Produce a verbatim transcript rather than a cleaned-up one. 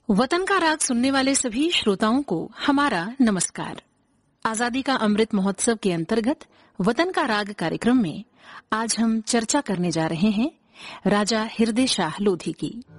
वतन का राग सुनने वाले सभी श्रोताओं को हमारा नमस्कार। आजादी का अमृत महोत्सव के अंतर्गत वतन का राग कार्यक्रम में आज हम चर्चा करने जा रहे हैं राजा हृदय शाह लोधी की।